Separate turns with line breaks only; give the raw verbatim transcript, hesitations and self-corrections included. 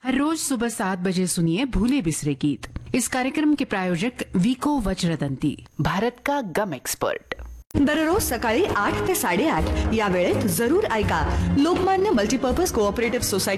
हर रोज सुबह सात बजे सुनिए भूले बिसरे गीत। इस कार्यक्रम के प्रायोजक विको वज्रदंती, भारत का गम एक्सपर्ट।
दररोज सकाळी आठ ते साडेआठ या वेळेत जरूर ऐका लोकमान्य मल्टीपर्पज कोऑपरेटिव्ह सोसायटी